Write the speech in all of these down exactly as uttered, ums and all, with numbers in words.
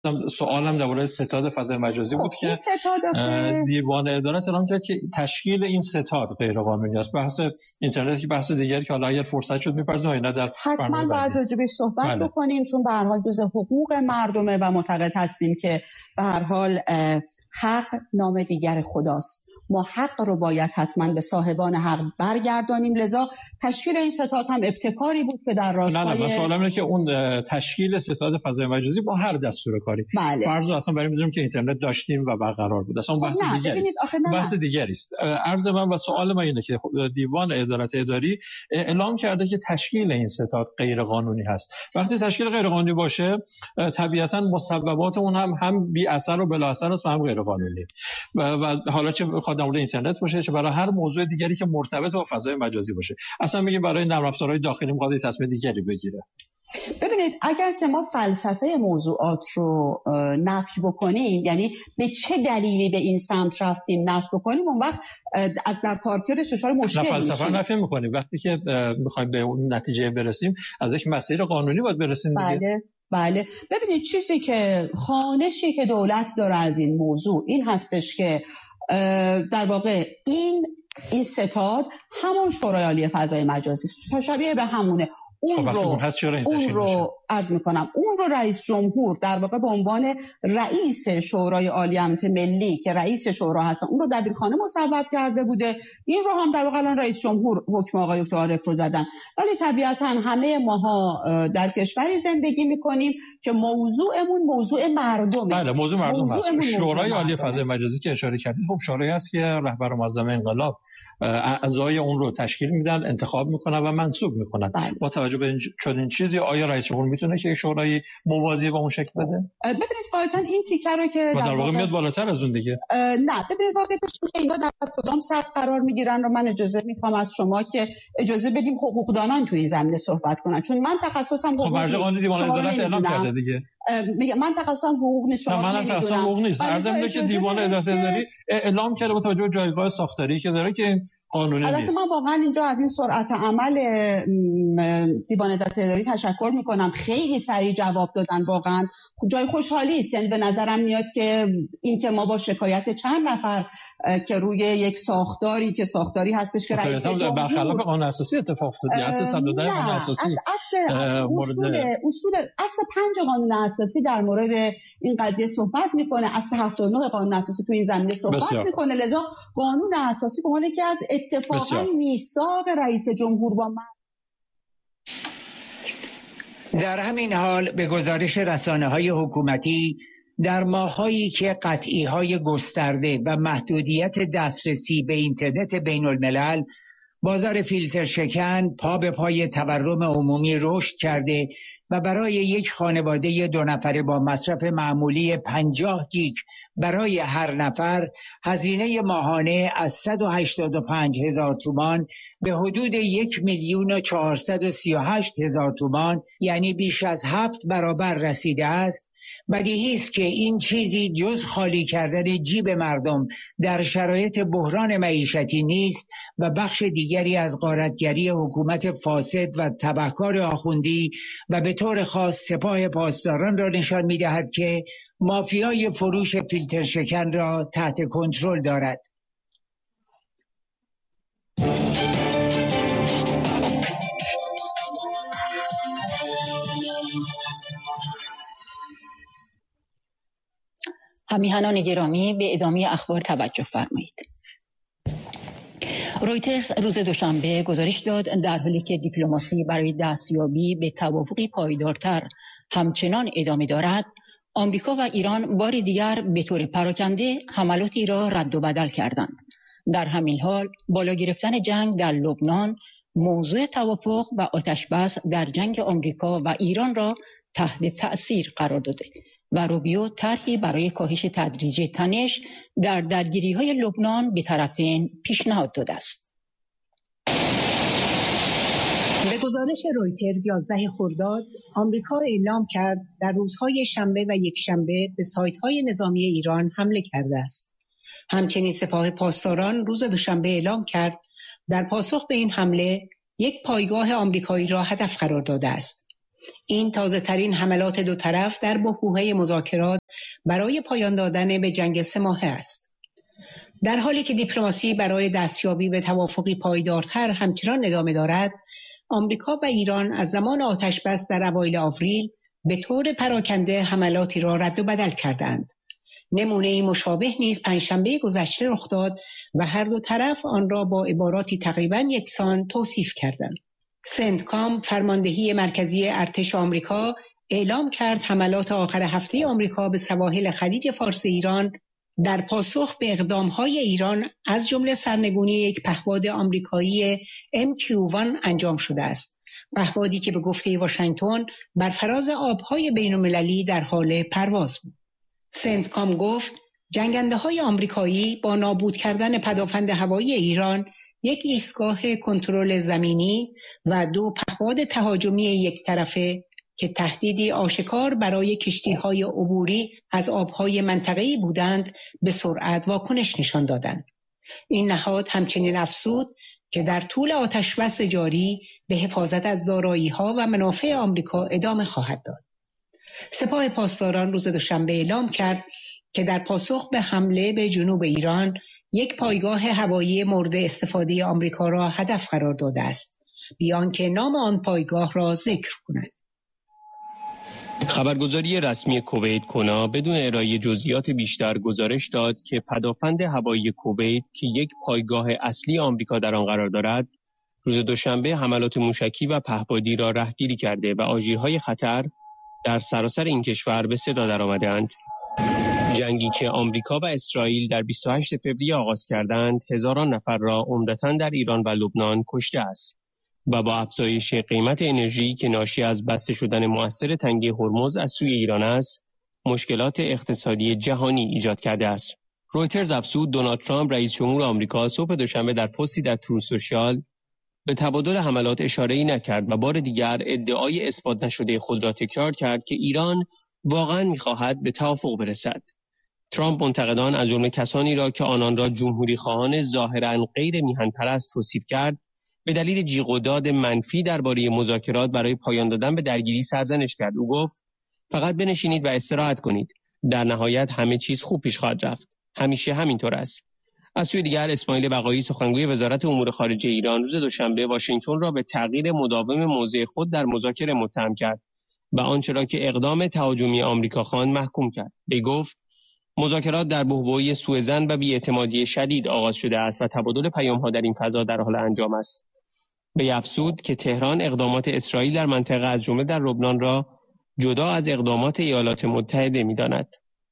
سوالم درباره ستاد فضای مجازی بود که دیوان عدالت اعلام کرد که تشکیل این ستاد غیر قانونی است. بحث اینترنت که بحث دیگری که حالا اگر فرصت شد می‌پرسیم اینا در حتما باید راجع بهش صحبت بله. بکنیم، چون به هر حال جزء حقوق مردمه و معتقد هستیم که به هر حال حق نام دیگر خداست. ما حق رو باید حتما به صاحبان حق برگردانیم، لذا تشکیل این ستاد هم ابتکاری بود که در راستای نه نه من سوالم اینه که اون تشکیل ستاد فضای مجازی با هر دستور کاری بله. فرض رو اصلا برای می‌ذاریم که اینترنت داشتیم و برقرار بود، اصلا بحث دیگری است. بحث دیگری است. عرض من و سوال من اینه که دیوان عدالت اداری اعلام کرده که تشکیل این ستاد غیر قانونی هست. وقتی تشکیل غیر قانونی باشه طبیعتاً مسببات اون هم هم بی اثر و بلا اثر است و هم غیر قانونی و, و حالا چه بخواد در مورد اینترنت باشه چه برای هر موضوع دیگری که مرتبط با فضای مجازی باشه، اصلا میگیم برای نرم افزارهای داخلی می‌خواد تصمیم دیگری بگیره. ببینید اگر که ما فلسفه موضوعات رو نفی بکنیم، یعنی به چه دلیلی به این سمت رفتیم نفی بکنیم، اون وقت از در کارکرد سوشال مشکل میشه. فلسفه نفی می‌کنیم. وقتی که می‌خوایم به اون نتیجه برسیم از یک مسیر قانونی باید برسیم دیگه. بله بله. ببینید چیزی که خانشی که دولت داره از این موضوع این هستش که در واقع این این ستاد همون شورای عالی فضای مجازی شبیه به همونه. اون رو اون رو عرض میکنم اون رو رئیس جمهور در واقع به عنوان رئیس شورای عالی امنیت ملی که رئیس شورا هستن اون رو دبیرخانه مصوب کرده بوده. این رو هم در واقع الان رئیس جمهور حکم آقای دکتر عارف رو زدن. ولی طبیعتا همه ماها در کشوری زندگی میکنیم که موضوعمون موضوع مردمه. بله موضوع مردم هست. شورای عالی فضای مجازی که اشاره کردید خب شورایی هست که رهبر معظم انقلاب اعضای اون رو تشکیل میدن، انتخاب میکنن و منصوب میکنن. با توجه به چنین چیزی آیا رئیس جمهور میتونه که شورای موازی با اون شکل بده؟ ببینید قاعدتاً این تیکه رو که در واقع میاد بالاتر از اون دیگه. نه ببینید واقعا که اینا در کدام سطح قرار میگیرن رو من اجازه میخوام از شما که اجازه بدیم حقوقدانان توی این زمینه صحبت کنن، چون من تخصصم حقوق نیست. خب برای دیوان عدالت اعلام کرده دیگه. میگم من تخصصم حقوق نیست، شما من تخصصم حقوق نیست. عرضم اینه که دیوان عدالت اداری اعلام کرده با توجه به جایگاه ساختاری که داره که قانونی نیست. البته من واقعا اینجا از این سرعت عمل دیوان عدالت اداری تشکر میکنم، خیلی سریع جواب دادن، واقعا جای خوشحالی است. یعنی به نظرم میاد که این که ما با شکایت چند نفر که روی یک ساختاری که ساختاری هستش که رئیس جمهور برخلاف قانون اساسی اتفاق افتاد، اصل صد و ده قانون اساسی اصل اصول اصول اصل پنج قانون اساسی در مورد این قضیه صحبت میکنه، اصل هفتاد و نه قانون اساسی تو این زمینه صحبت میکنه. لذا قانون اساسی به عنوان یکی از اتفاقا میثاق رئیس جمهور با من. در همین حال به گزارش رسانه‌های حکومتی در ماهایی که قطعی‌های گسترده و محدودیت دسترسی به اینترنت بین الملل بازار فیلتر شکن پا به پای تورم عمومی رشد کرده و برای یک خانواده دو نفره با مصرف معمولی پنجاه گیگ برای هر نفر هزینه ماهانه از صد و هشتاد و پنج هزار تومان به حدود یک میلیون و چهارصد و سی و هشت هزار تومان یعنی بیش از هفت برابر رسیده است، بدیهی است که این چیزی جز خالی کردن جیب مردم در شرایط بحران معیشتی نیست و بخش دیگری از غارتگری حکومت فاسد و تبهکار آخوندی و به طور خاص سپاه پاسداران را نشان می‌دهد که مافیای فروش فیلتر شکن را تحت کنترل دارد. همیهنان گرامی به ادامه اخبار توجه فرمایید. رویترز روز دوشنبه گزارش داد در حالی که دیپلماسی برای دستیابی به توافقی پایدارتر همچنان ادامه دارد، آمریکا و ایران بار دیگر به طور پراکنده حملاتی را رد و بدل کردند. در همین حال بالا گرفتن جنگ در لبنان موضوع توافق و آتش‌بس در جنگ آمریکا و ایران را تحت تأثیر قرار داده و روبیو طرحی برای کاهش تدریجی تنش در درگیری‌های لبنان به طرفین پیشنهاد داده است. به گزارش رویترز یازده خرداد، آمریکا اعلام کرد در روزهای شنبه و یکشنبه به سایت‌های نظامی ایران حمله کرده است. همچنین سپاه پاسداران روز دوشنبه اعلام کرد در پاسخ به این حمله یک پایگاه آمریکایی را هدف قرار داده است. این تازه ترین حملات دو طرف در بحبوحه مذاکرات برای پایان دادن به جنگ سه ماهه است. در حالی که دیپلماسی برای دستیابی به توافقی پایدارتر همچنان ادامه دارد، آمریکا و ایران از زمان آتش بس در اوایل آوریل به طور پراکنده حملاتی را رد و بدل کردند. نمونه مشابه نیز پنجشنبه گذشته رخ داد و هر دو طرف آن را با عباراتی تقریباً یکسان توصیف کردند. سنتکام، فرماندهی مرکزی ارتش آمریکا، اعلام کرد حملات آخر هفته آمریکا به سواحل خلیج فارس ایران در پاسخ به اقدام‌های ایران از جمله سرنگونی یک پهپاد آمریکایی ام کیو یک انجام شده است. پهپادی که به گفته واشنگتن بر فراز آب‌های بین‌المللی در حال پرواز بود. سنتکام گفت جنگنده‌های آمریکایی با نابود کردن پدافند هوایی ایران، یک ایستگاه کنترل زمینی و دو پهپاد تهاجمی یک طرفه که تهدیدی آشکار برای کشتی‌های عبوری از آب‌های منطقه‌ای بودند، به سرعت واکنش نشان دادند. این نهاد همچنین افزود که در طول آتش‌بس جاری به حفاظت از دارایی‌ها و منافع آمریکا ادامه خواهد داد. سپاه پاسداران روز دوشنبه اعلام کرد که در پاسخ به حمله به جنوب ایران یک پایگاه هوایی مورد استفاده آمریکا را هدف قرار داده است، بی آنکه نام آن پایگاه را ذکر کند. خبرگزاری رسمی کویت کنا بدون ارائه جزئیات بیشتر گزارش داد که پدافند هوایی کویت که یک پایگاه اصلی آمریکا در آن قرار دارد، روز دوشنبه حملات موشکی و پهپادی را رهگیری کرده و آژیرهای خطر در سراسر این کشور به صدا درآمده‌اند. جنگی که آمریکا و اسرائیل در بیست و هشتم فوریه آغاز کردند، هزاران نفر را عمدتاً در ایران و لبنان کشته است و با افزایش قیمت انرژی که ناشی از بسته شدن مؤثر تنگه هرمز از سوی ایران است، مشکلات اقتصادی جهانی ایجاد کرده است. رویترز افزود دونالد ترامپ رئیس جمهور آمریکا صبح دوشنبه در پستی در تروث سوشیال به تبادل حملات اشاره‌ای نکرد و بار دیگر ادعای اثبات نشده خود را تکرار کرد که ایران واقعاً می‌خواهد به توافق برسد. ترامپ منتقدان از جمله کسانی را که آنان را جمهوری خواهان ظاهراً غیر میهن‌پرست توصیف کرد، به دلیل جیغ و داد منفی درباره مذاکرات برای پایان دادن به درگیری سرزنش کرد. او گفت فقط بنشینید و استراحت کنید. در نهایت همه چیز خوب پیش خواهد رفت. همیشه همینطور است. از سوی دیگر اسماعیل بقایی سخنگوی وزارت امور خارجه ایران روز دوشنبه واشنگتن را به تغییر مداوم موضع خود در مذاکره متهم کرد و آنچه را که اقدام تهاجمی آمریکا خواند محکوم کرد. وی گفت مذاکرات در بحبوحه سوءظن و بی‌اعتمادی شدید آغاز شده است و تبادل پیام‌ها در این فضا در حال انجام است. وی افزود که تهران اقدامات اسرائیل در منطقه از جمله در لبنان را جدا از اقدامات ایالات متحده می‌داند.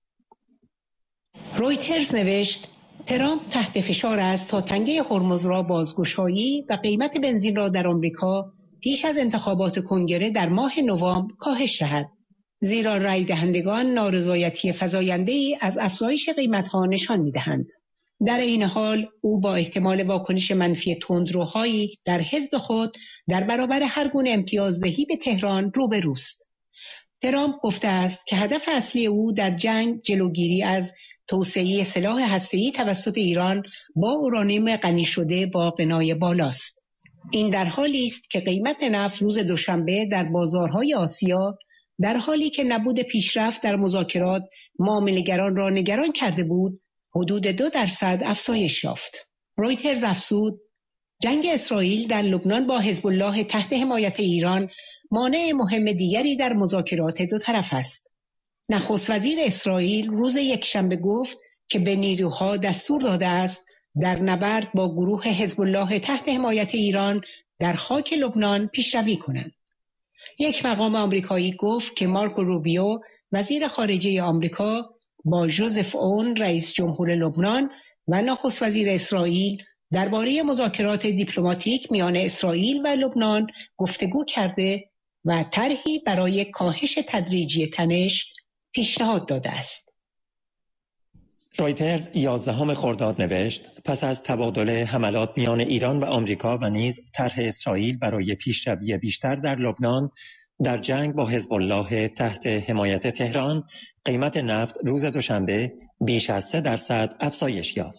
رویترز نوشت ترامپ تحت فشار است تا تنگه هرمز را بازگشایی و قیمت بنزین را در آمریکا پیش از انتخابات کنگره در ماه نوامبر کاهش دهد، زیرا رای دهندگان نارضایتی فزاینده‌ای از افزایش قیمت‌ها نشان می‌دهند. در این حال او با احتمال واکنش منفی تندروهایی در حزب خود در برابر هر گونه امتیازدهی به تهران روبروست. ترامپ گفته است که هدف اصلی او در جنگ جلوگیری از توسعه سلاح هسته‌ای توسط ایران با اورانیوم غنی شده با غنای بالاست. این در حالی است که قیمت نفت روز دوشنبه در بازارهای آسیا در حالی که نبود پیشرفت در مذاکرات معامله‌گران را نگران کرده بود، حدود دو درصد افزایش یافت. رویترز افزود جنگ اسرائیل در لبنان با حزب الله تحت حمایت ایران مانع مهم دیگری در مذاکرات دو طرف است. نخست وزیر اسرائیل روز یکشنبه گفت که به نیروها دستور داده است در نبرد با گروه حزب الله تحت حمایت ایران در خاک لبنان پیشروی کنند. یک مقام آمریکایی گفت که مارکو روبیو وزیر خارجه آمریکا با ژوزف اون رئیس جمهور لبنان و نخست وزیر اسرائیل درباره مذاکرات دیپلماتیک میان اسرائیل و لبنان گفتگو کرده و طرحی برای کاهش تدریجی تنش پیشنهاد داده است. رویترز یازدهم خرداد نوشت پس از تبادل حملات میان ایران و آمریکا و نیز طرح اسرائیل برای پیشروی بیشتر در لبنان در جنگ با حزب الله تحت حمایت تهران، قیمت نفت روز دوشنبه بیش از سه درصد افزایش یافت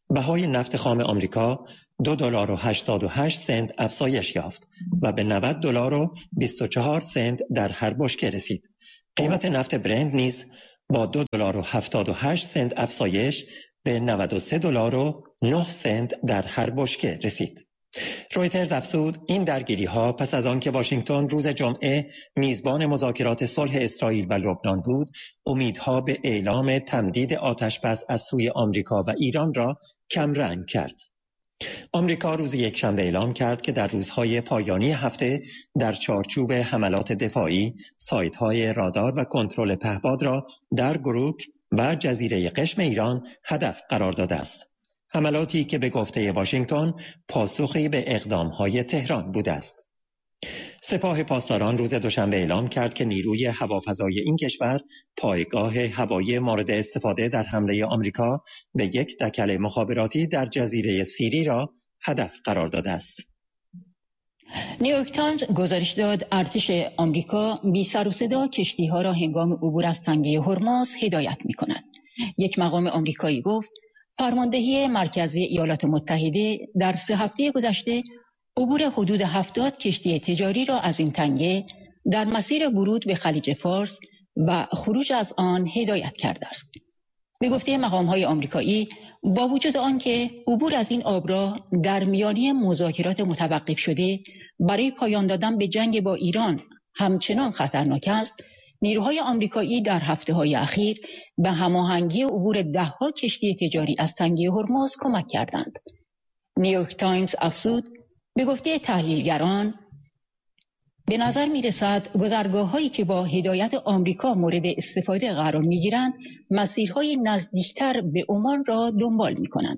بهای نفت خام آمریکا دو دلار و هشتاد و هشت سنت افزایش یافت و به نود دلار و بیست و چهار سنت در هر بشکه رسید. قیمت نفت برند نیز با دو دلار و هفتاد و هشت سنت افزایش به نود و سه دلار و نه سنت در هر بشکه رسید. رویترز افزود این درگیری ها پس از آنکه واشنگتن روز جمعه میزبان مذاکرات صلح اسرائیل و لبنان بود، امیدها به اعلام تمدید آتشبس از سوی آمریکا و ایران را کمرنگ کرد. آمریکا روز یکشنبه اعلام کرد که در روزهای پایانی هفته در چارچوب حملات دفاعی سایت‌های رادار و کنترل پهپاد را در گروک و جزیره قشم ایران هدف قرار داده است. حملاتی که به گفته واشنگتن پاسخی به اقدام‌های تهران بوده است. سپاه پاسداران روز دوشنبه اعلام کرد که نیروی هوافضای این کشور پایگاه هوایی مورد استفاده در حمله آمریکا به یک دکل مخابراتی در جزیره سیری را هدف قرار داده است. نیویورک تایمز گزارش داد ارتش آمریکا بی سر و صدا کشتی‌ها را هنگام عبور از تنگه هرمز هدایت می‌کند. یک مقام آمریکایی گفت فرماندهی مرکزی ایالات متحده در سه هفته گذشته عبور حدود هفتاد کشتی تجاری را از این تنگه در مسیر ورود به خلیج فارس و خروج از آن هدایت کرده است. به گفته مقام‌های آمریکایی، با وجود آنکه عبور از این آبراه در میانه مذاکرات متوقف شده برای پایان دادن به جنگ با ایران همچنان خطرناک است، نیروهای آمریکایی در هفته‌های اخیر به هماهنگی عبور ده‌ها کشتی تجاری از تنگه هرمز کمک کردند. نیویورک تایمز افزود به گفته تحلیلگران به نظر می رسد گذرگاه هایی که با هدایت آمریکا مورد استفاده قرار می گیرند مسیرهای نزدیکتر به عمان را دنبال می کنند.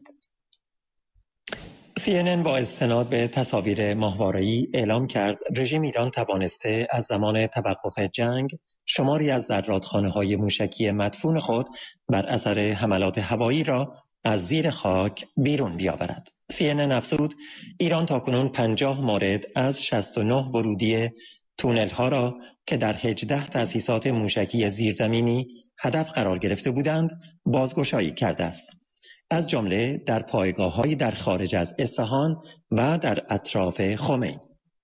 سی ان ان با استناد به تصاویر ماهواره‌ای اعلام کرد رژیم ایران توانسته از زمان توقف جنگ شماری از زرادخانه‌های موشکی مدفون خود بر اثر حملات هوایی را از زیر خاک بیرون بیاورد. سی ان ان افزود ایران تاکنون پنجاه مورد از شصت و نه ورودی تونل ها را که در هجده تأسیسات موشکی زیرزمینی هدف قرار گرفته بودند بازگشایی کرده است. از جمله در پایگاه‌هایی در خارج از اصفهان و در اطراف خمین.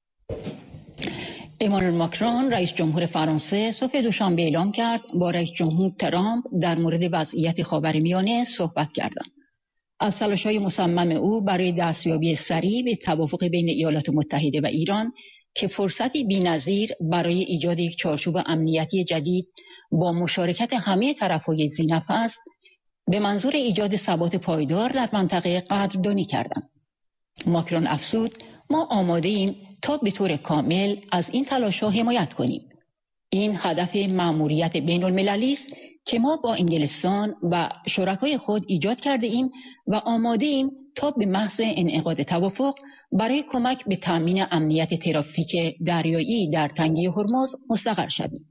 امانوئل ماکرون رئیس جمهور فرانسه صبح دوشنبه اعلام کرد با رئیس جمهور ترامپ در مورد وضعیت خاورمیانه صحبت کردند. از تلاش‌های مصمم او برای دستیابی سریع به توافق بین ایالات متحده و ایران که فرصتی بی‌نظیر برای ایجاد یک چارچوب امنیتی جدید با مشارکت همه طرف‌های ذی‌نفع است، به منظور ایجاد ثبات پایدار در منطقه قدردانی کردند. ماکرون افزود ما آماده ایم تا به طور کامل از این تلاش‌ها حمایت کنیم. این هدف مأموریت بین‌المللی است که ما با انگلستان و شرکای خود ایجاد کرده ایم و آماده ایم تا به محض انعقاد توافق برای کمک به تأمین امنیت ترافیک دریایی در تنگه هرمز مستقر شویم.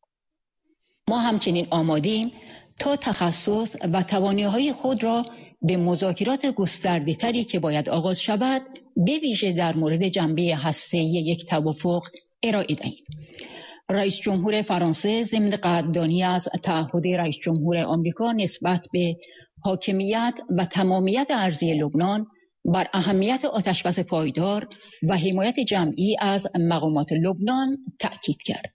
ما همچنین آماده ایم تا تخصص و توانایی‌های خود را به مذاکرات گسترده‌تری که باید آغاز شود به ویژه در مورد جنبه هسته‌ای یک توافق ارائه دهیم. رئیس جمهور فرانسه ضمن قدردانی از تعهد رئیس جمهور آمریکا نسبت به حاکمیت و تمامیت ارضی لبنان بر اهمیت آتشبس پایدار و حمایت جمعی از مقامات لبنان تأکید کرد.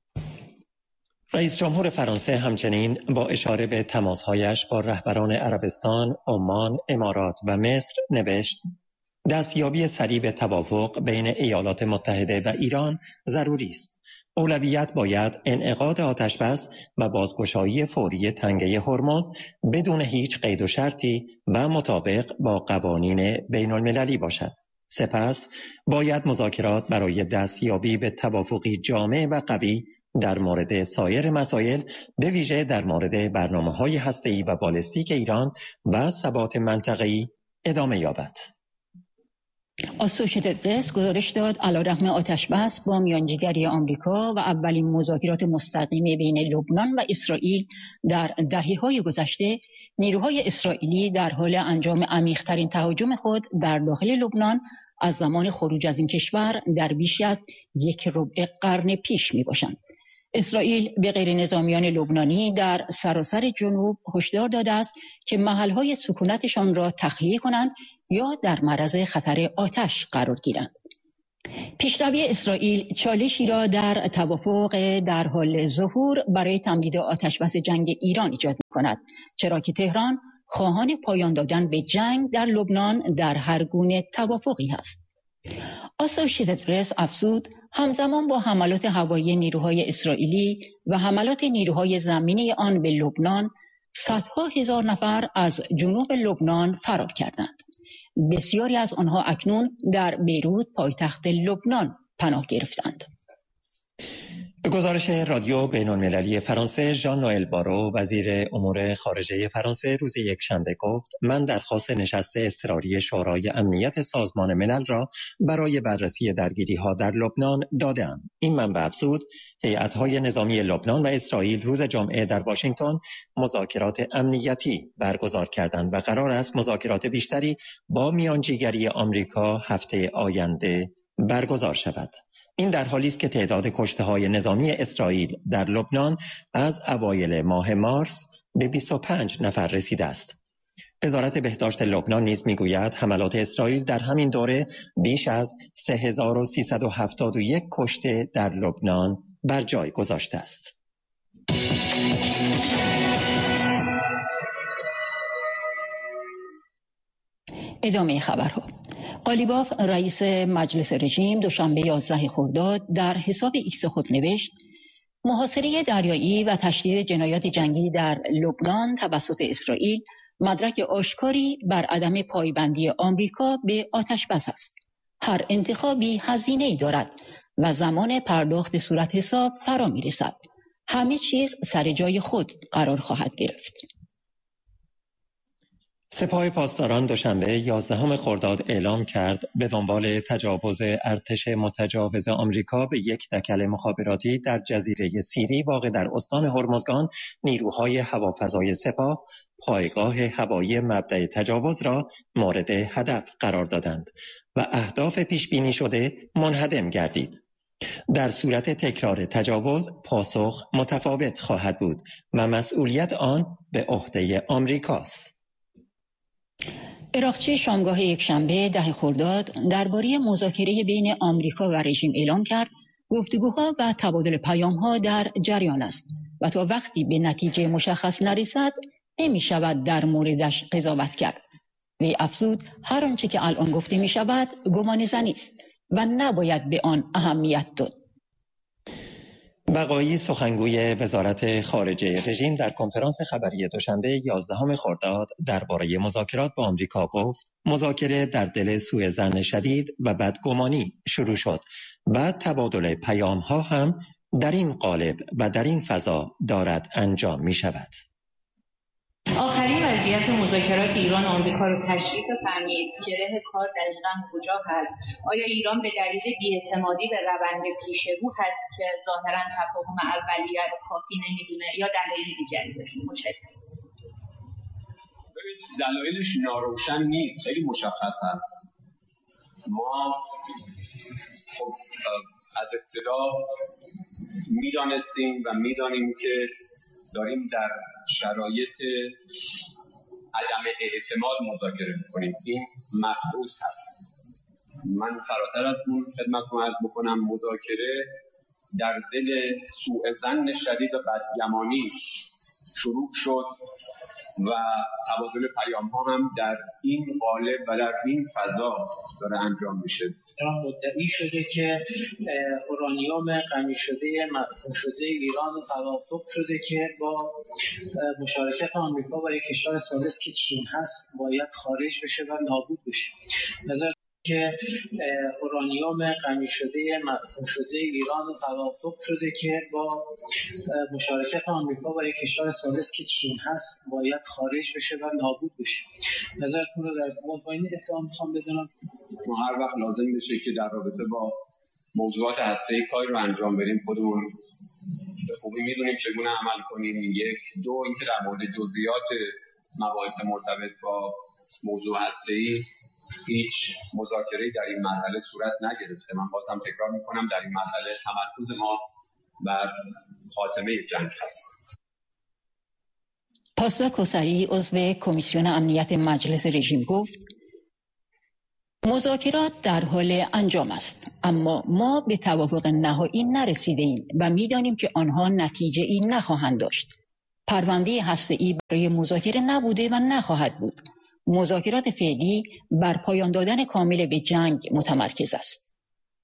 رئیس جمهور فرانسه همچنین با اشاره به تماسهایش با رهبران عربستان، عمان، امارات و مصر نوشت دستیابی سریع به توافق بین ایالات متحده و ایران ضروری است. اولویت باید انعقاد آتشبس و بازگشایی فوری تنگه هرمز بدون هیچ قید و شرطی و مطابق با قوانین بین المللی باشد. سپس باید مذاکرات برای دستیابی به توافقی جامع و قوی در مورد سایر مسائل به ویژه در مورد برنامه‌های هسته‌ای و بالستیک ایران و ثبات منطقه‌ای ادامه یابد. اسوشییتد پرس گزارش داد علیرغم آتشبس با میانجیگری آمریکا و اولین مذاکرات مستقیم بین لبنان و اسرائیل در دهه‌های گذشته، نیروهای اسرائیلی در حال انجام عمیق‌ترین تهاجم خود در داخل لبنان از زمان خروج از این کشور در بیش از یک ربع قرن پیش می‌باشند. اسرائیل به غیر نظامیان لبنانی در سراسر جنوب هشدار داده است که محلهای سکونتشان را تخلیه کنند یا در معرض خطر آتش قرار گیرند. پیشروی اسرائیل چالشی را در توافق در حال ظهور برای تمدید آتشبس جنگ ایران ایجاد می‌کند، چرا که تهران خواهان پایان دادن به جنگ در لبنان در هر گونه توافقی است. آسوشیتد پرس افزود همزمان با حملات هوایی نیروهای اسرائیلی و حملات نیروهای زمینی آن به لبنان، صدها هزار نفر از جنوب لبنان فرار کردند. بسیاری از آنها اکنون در بیروت پایتخت لبنان پناه گرفتند. به گزارش رادیو بین‌المللی فرانسه، ژان نوئل بارو وزیر امور خارجه فرانسه روز یکشنبه گفت من درخواست نشست اضطراری شورای امنیت سازمان ملل را برای بررسی درگیری‌ها در لبنان داده‌ام. این منبع افزود هیئت‌های نظامی لبنان و اسرائیل روز جمعه در واشنگتن مذاکرات امنیتی برگزار کردند و قرار است مذاکرات بیشتری با میانجیگری آمریکا هفته آینده برگزار شود. این در حالی است که تعداد کشته‌های نظامی اسرائیل در لبنان از اوایل ماه مارس به بیست و پنج نفر رسیده است. وزارت بهداشت لبنان نیز میگوید حملات اسرائیل در همین دوره بیش از سه هزار و سیصد و هفتاد و یک کشته در لبنان بر جای گذاشته است. ادامه خبرها. قالیباف رئیس مجلس رژیم دوشنبه یازده خرداد در حساب ایکس خود نوشت محاصره دریایی و تشدید جنایات جنگی در لبنان توسط اسرائیل مدرک آشکاری بر عدم پایبندی آمریکا به آتشبس است. هر انتخابی هزینه‌ای دارد و زمان پرداخت صورت حساب فرا می‌رسد. همه چیز سر جای خود قرار خواهد گرفت. سپاه پاسداران دوشنبه یازدهم خرداد اعلام کرد به دنبال تجاوز ارتش متجاوز آمریکا به یک دکل مخابراتی در جزیره سیری واقع در استان هرمزگان، نیروهای هوافضای سپاه پایگاه هوایی مبدأ تجاوز را مورد هدف قرار دادند و اهداف پیش بینی شده منهدم گردید. در صورت تکرار تجاوز پاسخ متفاوت خواهد بود و مسئولیت آن به عهده آمریکاست. عراقچی شامگاه یکشنبه ده خرداد درباره مذاکره بین آمریکا و رژیم اعلام کرد گفتگوها و تبادل پیام‌ها در جریان است و تا وقتی به نتیجه مشخص نرسد نمی شود در موردش قضاوت کرد. وی افزود هر آنچه که الان گفته می شود گمان زنی است و نباید به آن اهمیت داد. بقایی سخنگوی وزارت خارجه رژیم در کنفرانس خبری دوشنبه یازدهم خرداد درباره مذاکرات با آمریکا گفت مذاکره در دل سوء ظن شدید و بدگمانی شروع شد و تبادل پیام‌ها هم در این قالب و در این فضا دارد انجام می شود. آخرین وضعیت مذاکرات ایران و آمریکا رو تشریح بفرمایید. گره کار دقیقاً کجا هست؟ آیا ایران به دلیل بی‌اعتمادی به روند پیش رو هست که ظاهراً تفاهم اولیه رو کافی نمیدونه یا دلایل دیگری داره؟ متشکرم. ببینید دلایلش ناروشن نیست، خیلی مشخص هست. ما خب از ابتدا میدانستیم و میدانیم که داریم در شرایط عدم اعتماد مذاکره میکنیم. این مفروض هست. من فراتر از اون خدمتتون عرض میکنم مذاکره در دل سوء ظن شدید و بدگمانی شروع شد و تبادل پیام ها هم در این قالب و در این فضا داره انجام میشه. مدعی شده که اورانیوم غنی شده مدفون شده ایران توافق شده که با مشارکت آمریکا و یک کشور ثالث که چین هست باید خارج بشه و نابود بشه. نظر که اورانیوم غنی شده مدفون شده ایران توافق شده که با مشارکت آمریکا و یک کشور ثالث که چین هست باید خارج بشه و نابود بشه. نظرتون رو در ارتباط با این اتهام میخوام بدونم. ما هر وقت لازم بشه که در رابطه با موضوعات هسته‌ای کاری رو انجام بدیم خودمون به خوبی میدونیم چگونه عمل کنیم. یک دو اینکه در مورد جزئیات مباحث مرتبط با موضوع هسته‌ای هیچ مذاکره‌ای در این مرحله صورت نگرفته. من بازم تکرار میکنم در این مرحله تمرکز ما بر خاتمه جنگ هست. پاسدار کوثری عضو کمیسیون امنیت مجلس رژیم گفت مذاکرات در حال انجام است، اما ما به توافق نهایی نرسیده ایم و می‌دانیم که آنها نتیجه ای نخواهند داشت. پرونده هسته‌ای برای مذاکره نبوده و نخواهد بود. مذاکرات فعلی بر پایان دادن کامل به جنگ متمرکز است.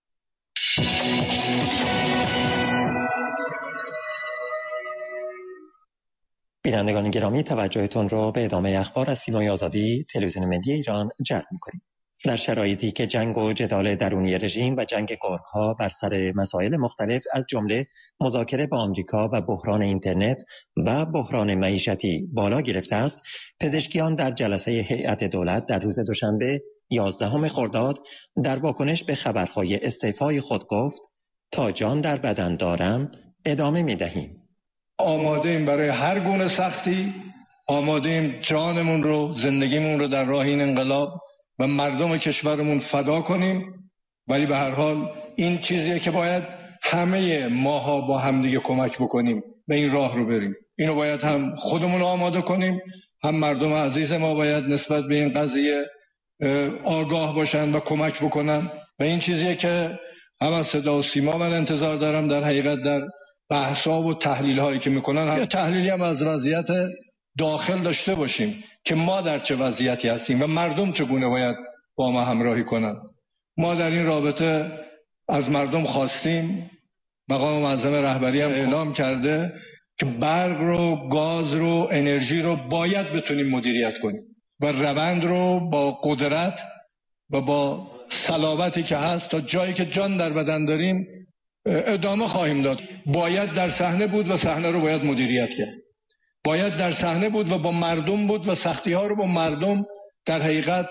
بینندگان گرامی، توجهتون را به ادامه اخبار از سیمای آزادی تلویزیون ملی ایران جلب می‌کنیم. در شرایطی که جنگ و جدال درونی رژیم و جنگ گرگ‌ها بر سر مسائل مختلف از جمله مذاکره با آمریکا و بحران اینترنت و بحران معیشتی بالا گرفته است، پزشکیان در جلسه هیئت دولت در روز دوشنبه یازدهم خرداد در واکنش به خبرهای استعفای خود گفت تا جان در بدن دارم ادامه می‌دهیم. آماده ایم برای هر گونه سختی، آماده ایم جانمون رو، زندگیمون رو در راه این انقلاب و مردم کشورمون فدا کنیم، ولی به هر حال این چیزیه که باید همه ماها با همدیگه کمک بکنیم به این راه رو بریم. اینو باید هم خودمون آماده کنیم، هم مردم عزیز ما باید نسبت به این قضیه آگاه باشن و کمک بکنن و این چیزیه که هم از صدا و سیما من انتظار دارم در حقیقت در بحث‌ها و تحلیل هایی که میکنن هم تحلیلی هم از وضعیت داخل داشته باشیم که ما در چه وضعیتی هستیم و مردم چگونه باید با ما همراهی کنند. ما در این رابطه از مردم خواستیم، مقام معظم رهبری هم اعلام کرده که برق رو، گاز رو، انرژی رو باید بتونیم مدیریت کنیم و روند رو با قدرت و با صلابتی که هست تا جایی که جان در بدن داریم ادامه خواهیم داد. باید در صحنه بود و صحنه رو باید مدیریت کرد. باید در صحنه بود و با مردم بود و سختی ها رو با مردم در حقیقت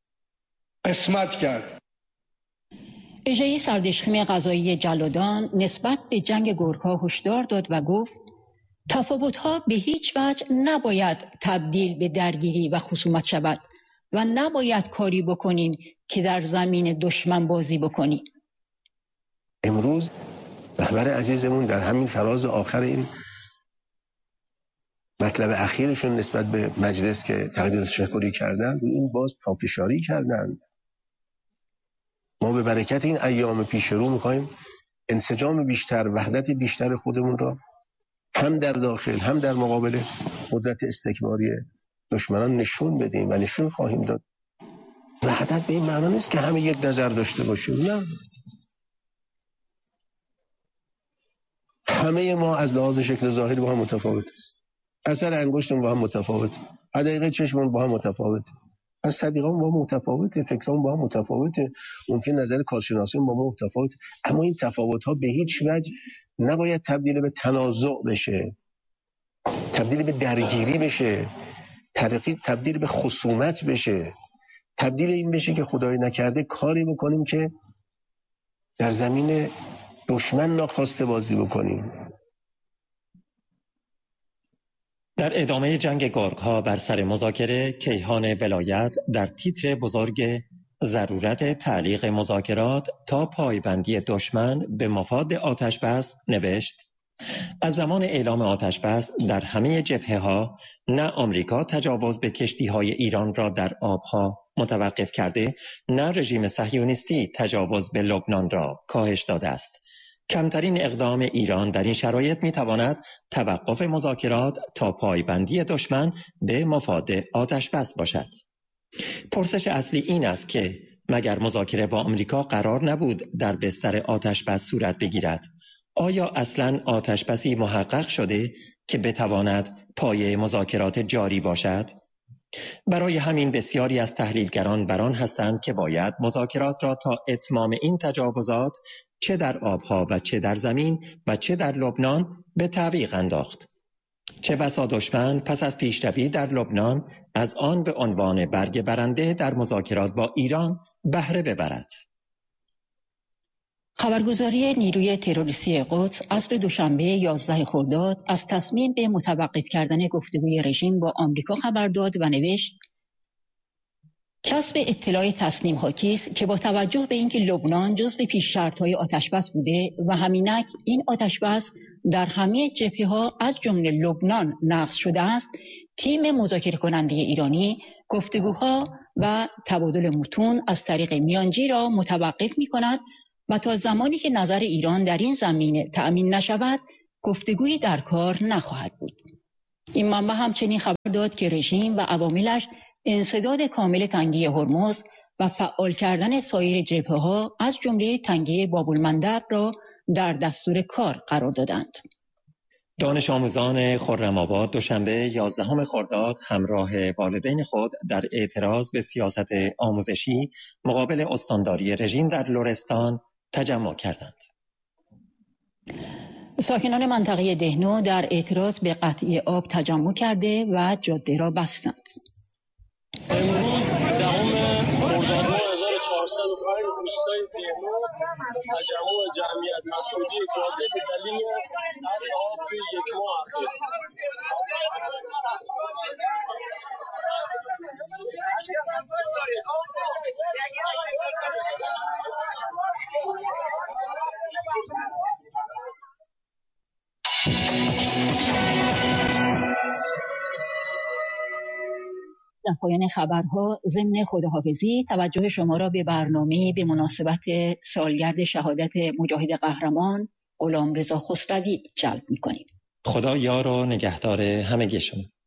قسمت کرد. اجرایی سردشخیم قضایی جلادان نسبت به جنگ گرگ‌ها هشدار داد و گفت تفاوت‌ها به هیچ وجه نباید تبدیل به درگیری و خصومت شود و نباید کاری بکنیم که در زمین دشمن بازی بکنیم. امروز رهبر عزیزمون در همین فراز آخر این مطلب اخیرشون نسبت به مجلس که تقدیر تشکری کردن، این باز پافشاری کردن. ما به برکت این ایام پیش رو میخوایم انسجام بیشتر، وحدت بیشتر خودمون را هم در داخل هم در مقابل قدرت استکباری دشمنان نشون بدیم و نشون خواهیم داد. وحدت به این معنی نیست که همه یک نظر داشته باشیم، نه. همه ما از لحاظ شکل ظاهری با هم متفاوت است. اثر انگشتمون با هم متفاوت، حدقیقه چشممون با هم متفاوت، از صدیقان با هم متفاوته، فکران با هم متفاوته، ممکن نظر کارشناسان با هم متفاوت، اما این تفاوت‌ها به هیچ وجه نباید تبدیل به تنازع بشه، تبدیل به درگیری بشه، تبدیل به خصومت بشه، تبدیل این بشه که خدای نکرده کاری بکنیم که در زمین دشمن ناخواسته بازی بکنیم. در ادامه جنگ گرگ‌ها بر سر مذاکره، کیهان ولایت در تیتر بزرگ ضرورت تعلیق مذاکرات تا پایبندی دشمن به مفاد آتش‌بس نوشت: از زمان اعلام آتش‌بس در همه جبهه‌ها نه آمریکا تجاوز به کشتی‌های ایران را در آبها متوقف کرده، نه رژیم صهیونیستی تجاوز به لبنان را کاهش داده است. کمترین اقدام ایران در این شرایط میتواند توقف مذاکرات تا پایبندی دشمن به مفاد آتش‌بس باشد. پرسش اصلی این است که مگر مذاکره با آمریکا قرار نبود در بستر آتش‌بس صورت بگیرد؟ آیا اصلاً آتش‌بسی محقق شده که بتواند پایه مذاکرات جاری باشد؟ برای همین بسیاری از تحلیلگران بران هستند که باید مذاکرات را تا اتمام این تجاوزات چه در آبها و چه در زمین و چه در لبنان به تعویق انداخت. چه بسا دشمن پس از پیشروی در لبنان از آن به عنوان برگ برنده در مذاکرات با ایران بهره ببرد. خبرگزاری نیروی تروریستی قدس عصر دوشنبه یازده خرداد از تصمیم به متوقف کردن گفتگوی رژیم با آمریکا خبر داد و نوشت: کسب اطلاع تصنیم حاکی است که با توجه به اینکه لبنان جزو پیش شرط‌های آتشبس بوده و همینک این آتشبس در همه جبهه‌ها از جمله لبنان نقض شده است، تیم مذاکره کننده ایرانی گفتگوها و تبادل متون از طریق میانجی را متوقف می‌کند و تا زمانی که نظر ایران در این زمینه تأمین نشود گفتگویی در کار نخواهد بود. این منبع همچنین خبر داد که رژیم و عواملش انسداد کامل تنگه هرمز و فعال کردن سایر جبهه‌ها از جمله تنگه باب‌المندب را در دستور کار قرار دادند. دانش آموزان خرم‌آباد دوشنبه یازدهم خرداد همراه والدین خود در اعتراض به سیاست آموزشی مقابل استانداری رژیم در لرستان تجمع کردند. ساکنان منطقه دهنو در اعتراض به قطعی آب تجمع کرده و جاده را بستند. امروز دهم خرداد ماه هزار و چهارصد و پنج روستای دهنو تجمع جمعیت مسئولی جاده به دلیل قطع آب توی یک ماه اخیر. در پایان خبرها ضمن خداحافظی توجه شما را به برنامه به مناسبت سالگرد شهادت مجاهد قهرمان غلامرضا خسروی جلب می‌کنیم. خدا یار و نگهدار همگی شما.